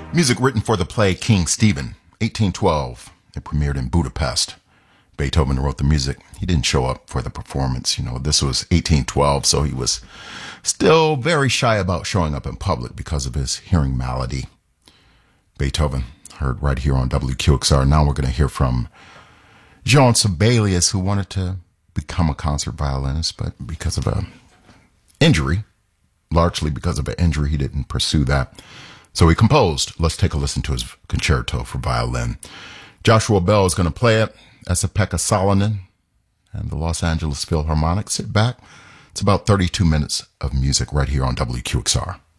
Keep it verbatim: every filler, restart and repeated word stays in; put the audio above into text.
Music written for the play King Stephen, eighteen twelve. It premiered in Budapest. Beethoven wrote the music. He didn't show up for the performance. You know, this was eighteen twelve, so he was still very shy about showing up in public because of his hearing malady. Beethoven, heard right here on W Q X R. Now we're going to hear from Jean Sibelius, who wanted to become a concert violinist, but because of a injury, largely because of an injury, he didn't pursue that. So he composed. Let's take a listen to his concerto for violin. Joshua Bell is going to play it. Esa-Pekka Salonen and the Los Angeles Philharmonic. Sit back. It's about thirty-two minutes of music right here on W Q X R.